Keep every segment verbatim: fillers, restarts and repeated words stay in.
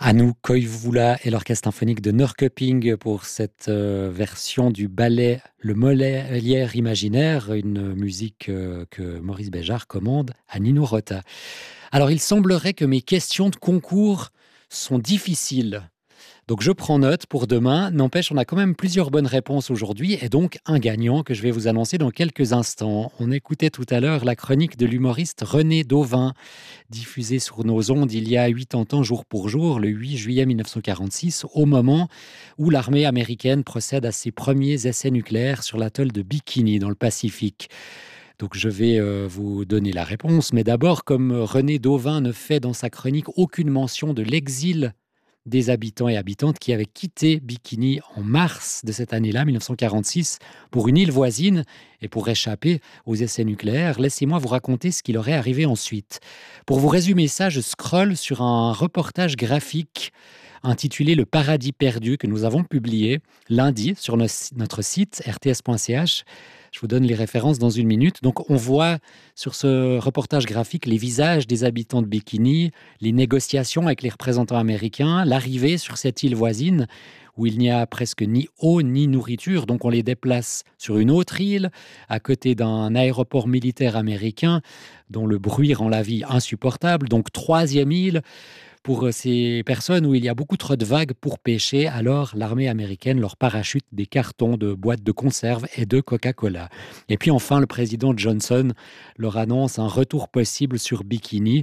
Anu Koivula et l'Orchestre symphonique de Norrköping pour cette euh, version du ballet Le Molière imaginaire, une musique euh, que Maurice Béjart commande à Nino Rota. Alors il semblerait que mes questions de concours sont difficiles. Donc je prends note pour demain. N'empêche, on a quand même plusieurs bonnes réponses aujourd'hui et donc un gagnant que je vais vous annoncer dans quelques instants. On écoutait tout à l'heure la chronique de l'humoriste René Dauvin, diffusée sur nos ondes il y a quatre-vingts ans jour pour jour, le huit juillet mille neuf cent quarante-six, au moment où l'armée américaine procède à ses premiers essais nucléaires sur l'atoll de Bikini dans le Pacifique. Donc je vais euh, vous donner la réponse, mais d'abord, comme René Dauvin ne fait dans sa chronique aucune mention de l'exil des habitants et habitantes qui avaient quitté Bikini en mars de cette année-là, mille neuf cent quarante-six, pour une île voisine et pour échapper aux essais nucléaires, laissez-moi vous raconter ce qui leur est arrivé ensuite. Pour vous résumer ça, je scrolle sur un reportage graphique intitulé Le Paradis perdu que nous avons publié lundi sur notre site r t s point c h. Je vous donne les références dans une minute. Donc, on voit sur ce reportage graphique les visages des habitants de Bikini, les négociations avec les représentants américains, l'arrivée sur cette île voisine où il n'y a presque ni eau ni nourriture. Donc, on les déplace sur une autre île, à côté d'un aéroport militaire américain dont le bruit rend la vie insupportable. Donc, troisième île. Pour ces personnes où il y a beaucoup trop de vagues pour pêcher, alors l'armée américaine leur parachute des cartons de boîtes de conserve et de Coca-Cola. Et puis enfin, le président Johnson leur annonce un retour possible sur Bikini,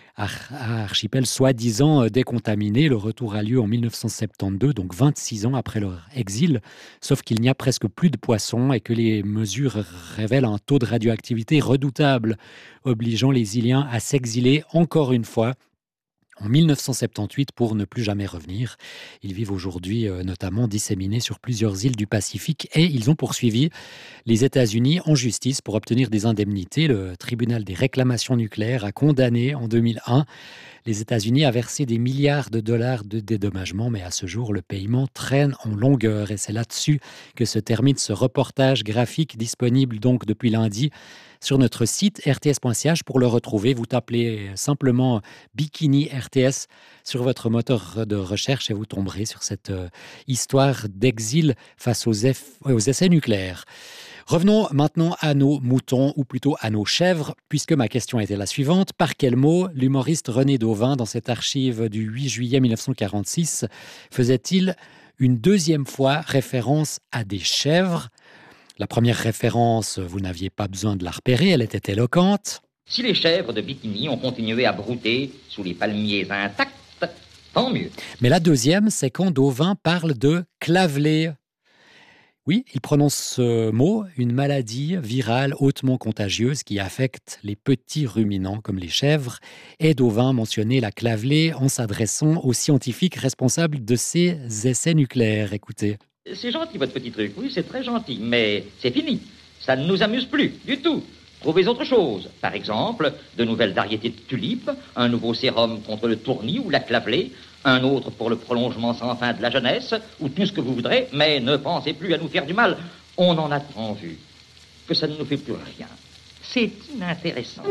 archipel soi-disant décontaminé. Le retour a lieu en mille neuf cent soixante-douze, donc vingt-six ans après leur exil, sauf qu'il n'y a presque plus de poissons et que les mesures révèlent un taux de radioactivité redoutable, obligeant les Iliens à s'exiler encore une fois en mille neuf cent soixante-dix-huit pour ne plus jamais revenir. Ils vivent aujourd'hui euh, notamment disséminés sur plusieurs îles du Pacifique et ils ont poursuivi les États-Unis en justice pour obtenir des indemnités. Le tribunal des réclamations nucléaires a condamné en deux mille un les États-Unis à verser des milliards de dollars de dédommagement, mais à ce jour, le paiement traîne en longueur et c'est là-dessus que se termine ce reportage graphique disponible donc depuis lundi sur notre site r t s point c h. Pour le retrouver, vous tapez simplement Bikini R T S sur votre moteur de recherche et vous tomberez sur cette euh, histoire d'exil face aux, eff- aux essais nucléaires. Revenons maintenant à nos moutons, ou plutôt à nos chèvres, puisque ma question était la suivante. Par quel mot l'humoriste René Dauvin, dans cette archive du huit juillet mille neuf cent quarante-six, faisait-il une deuxième fois référence à des chèvres ? La première référence, vous n'aviez pas besoin de la repérer, elle était éloquente. Si les chèvres de Bikini ont continué à brouter sous les palmiers intacts, tant mieux. Mais la deuxième, c'est quand Dauvin parle de clavelée. Oui, il prononce ce mot, une maladie virale hautement contagieuse qui affecte les petits ruminants comme les chèvres. Et Dauvin mentionnait la clavelée en s'adressant aux scientifiques responsables de ces essais nucléaires. Écoutez. C'est gentil votre petit truc, oui c'est très gentil, mais c'est fini. Ça ne nous amuse plus du tout. Trouvez autre chose. Par exemple, de nouvelles variétés de tulipes, un nouveau sérum contre le tournis ou la clavelée, un autre pour le prolongement sans fin de la jeunesse, ou tout ce que vous voudrez, mais ne pensez plus à nous faire du mal. On en a tant vu que ça ne nous fait plus rien. C'est inintéressant.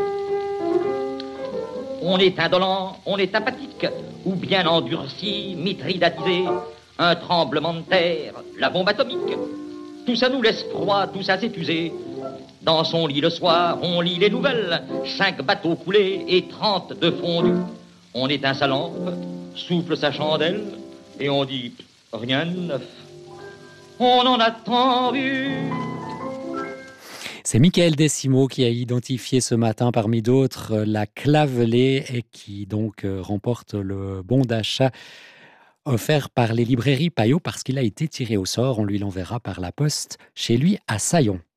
On est indolent, on est apathique, ou bien endurci, mitridatisé, un tremblement de terre, la bombe atomique. Tout ça nous laisse froid, tout ça s'est usé. Dans son lit le soir, on lit les nouvelles, cinq bateaux coulés et trente de fondus. On éteint sa lampe, souffle sa chandelle, et on dit rien de neuf. On en a tant vu. C'est Michael Decimo qui a identifié ce matin parmi d'autres la clavelée et qui donc remporte le bon d'achat offert par les librairies Payot parce qu'il a été tiré au sort. On lui l'enverra par la poste chez lui à Saillon.